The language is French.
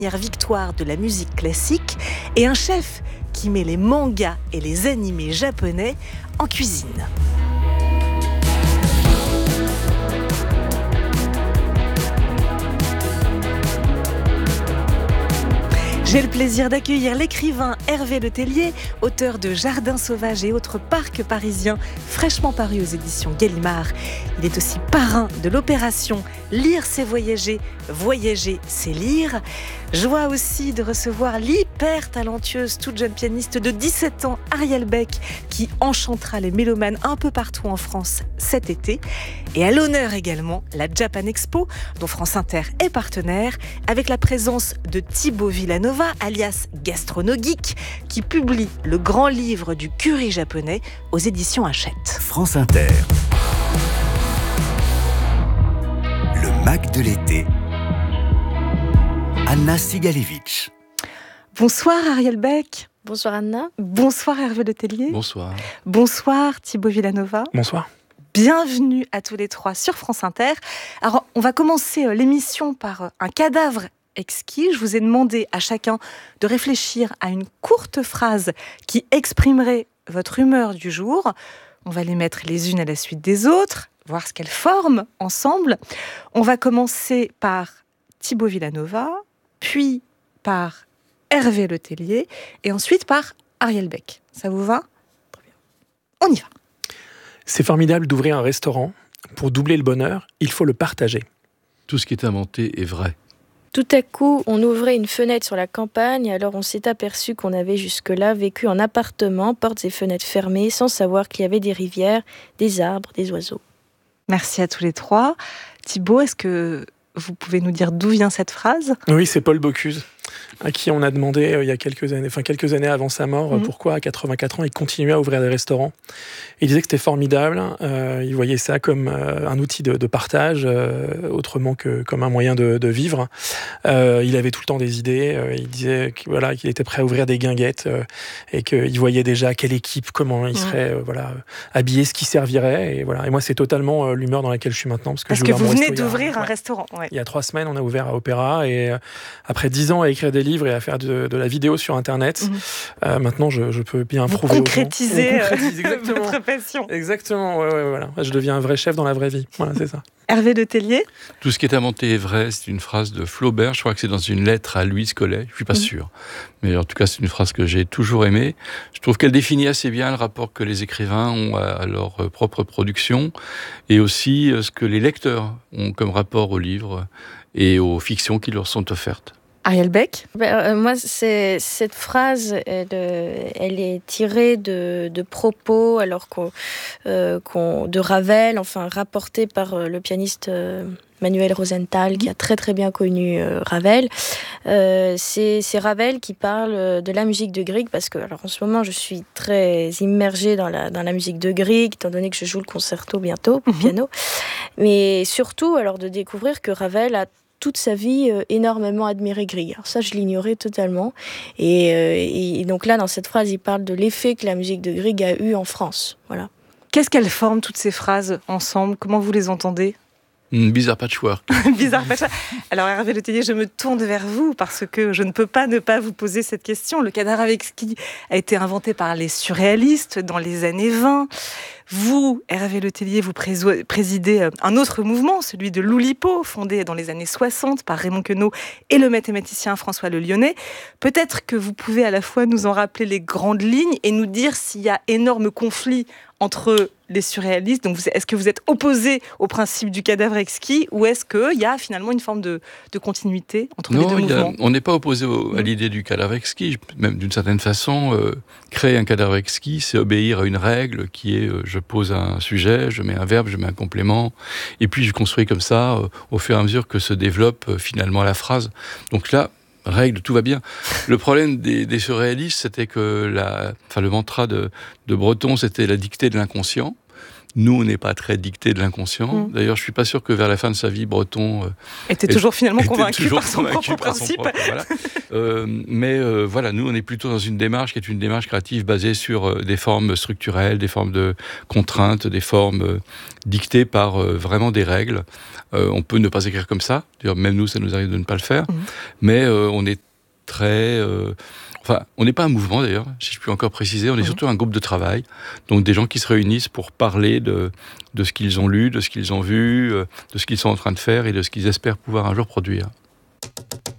dernière victoire de la musique classique et un chef qui met les mangas et les animés japonais en cuisine. J'ai le plaisir d'accueillir l'écrivain Hervé Letellier, auteur de Jardins sauvages et autres parcs parisiens fraîchement parus aux éditions Gallimard. Il est aussi parrain de l'opération Lire c'est voyager, voyager c'est lire. Joie aussi de recevoir l'hyper talentueuse toute jeune pianiste de 17 ans, Ariel Beck, qui enchantera les mélomanes un peu partout en France cet été. Et à l'honneur également, la Japan Expo, dont France Inter est partenaire, avec la présence de Thibaut Villanova, alias Gastronogeek, qui publie le grand livre du curry japonais aux éditions Hachette. France Inter. Le Mac de l'été. Anna Sigalevitch. Bonsoir Ariel Beck. Bonsoir Anna. Bonsoir Hervé Letellier. Bonsoir. Bonsoir Thibaut Villanova. Bonsoir. Bienvenue à tous les trois sur France Inter. Alors, on va commencer l'émission par un cadavre exquis. Je vous ai demandé à chacun de réfléchir à une courte phrase qui exprimerait votre humeur du jour. On va les mettre les unes à la suite des autres, voir ce qu'elles forment ensemble. On va commencer par Thibaut Villanova, puis par Hervé Letellier et ensuite par Ariel Beck. Ça vous va ? Très bien. On y va. C'est formidable d'ouvrir un restaurant. Pour doubler le bonheur, il faut le partager. Tout ce qui est inventé est vrai. Tout à coup, on ouvrait une fenêtre sur la campagne, alors on s'est aperçu qu'on avait jusque-là vécu en appartement, portes et fenêtres fermées, sans savoir qu'il y avait des rivières, des arbres, des oiseaux. Merci à tous les trois. Thibaut, est-ce que vous pouvez nous dire d'où vient cette phrase ? Oui, c'est Paul Bocuse, à qui on a demandé il y a quelques années avant sa mort, pourquoi à 84 ans il continuait à ouvrir des restaurants. Il disait que c'était formidable, il voyait ça comme un outil de partage, autrement que comme un moyen de vivre. Il avait tout le temps des idées, il disait qu'il était prêt à ouvrir des guinguettes et qu'il voyait déjà quelle équipe, comment il serait habillé, ce qui servirait. Et moi, c'est totalement l'humeur dans laquelle je suis maintenant. Parce que vous venez d'ouvrir un restaurant. Ouais. Il y a 3 semaines, on a ouvert à Opéra et après 10 ans à écrire des livres et à faire de la vidéo sur Internet, maintenant je peux bien prouver. Vous concrétisez exactement. Votre passion. Exactement, voilà. Je deviens un vrai chef dans la vraie vie. Voilà, c'est ça. Hervé Letellier. Tout ce qui est inventé est vrai. C'est une phrase de Flaubert. Je crois que c'est dans une lettre à Louise Collet. Je suis pas sûr. Mais en tout cas, c'est une phrase que j'ai toujours aimée. Je trouve qu'elle définit assez bien le rapport que les écrivains ont à leur propre production et aussi ce que les lecteurs ont comme rapport aux livres et aux fictions qui leur sont offertes. Ariel Beck. Moi, cette phrase, elle est tirée de propos, alors de Ravel, enfin rapportée par le pianiste Manuel Rosenthal, qui a très très bien connu Ravel. C'est Ravel qui parle de la musique de Grieg, parce que en ce moment je suis très immergée dans la musique de Grieg, étant donné que je joue le concerto bientôt pour piano. Mais surtout, de découvrir que Ravel a toute sa vie énormément admiré Grieg. Alors ça, je l'ignorais totalement. Et donc là, dans cette phrase, il parle de l'effet que la musique de Grieg a eu en France. Voilà. Qu'est-ce qu'elles forment, toutes ces phrases, ensemble ? Comment vous les entendez ? Bizarre patchwork. Bizarre patchwork. Alors Hervé Letellier, je me tourne vers vous parce que je ne peux pas ne pas vous poser cette question. Le cadavre exquis a été inventé par les surréalistes dans les années 20. Vous, Hervé Letellier, vous présidez un autre mouvement, celui de l'Oulipo, fondé dans les années 60 par Raymond Queneau et le mathématicien François Le Lyonnais. Peut-être que vous pouvez à la fois nous en rappeler les grandes lignes et nous dire s'il y a énorme conflit entre les surréalistes. Donc, est-ce que vous êtes opposé au principe du cadavre exquis ou est-ce qu'il y a finalement une forme de continuité entre les deux mouvements ? On n'est pas opposé à l'idée du cadavre exquis. Même d'une certaine façon, créer un cadavre exquis, c'est obéir à une règle qui est je pose un sujet, je mets un verbe, je mets un complément, et puis je construis comme ça au fur et à mesure que se développe finalement la phrase. Donc là, règle, tout va bien. Le problème des surréalistes, c'était que le mantra de Breton, c'était la dictée de l'inconscient. Nous, on n'est pas très dicté de l'inconscient. D'ailleurs, je suis pas sûr que vers la fin de sa vie, Breton était toujours finalement convaincu par son propre principe. Mais voilà, nous, on est plutôt dans une démarche qui est une démarche créative basée sur des formes structurelles, des formes de contraintes, des formes dictées par vraiment des règles. On peut ne pas écrire comme ça. D'ailleurs, même nous, ça nous arrive de ne pas le faire. Mais on est très... Enfin, on n'est pas un mouvement d'ailleurs, si je puis encore préciser, on est surtout un groupe de travail, donc des gens qui se réunissent pour parler de ce qu'ils ont lu, de ce qu'ils ont vu, de ce qu'ils sont en train de faire et de ce qu'ils espèrent pouvoir un jour produire.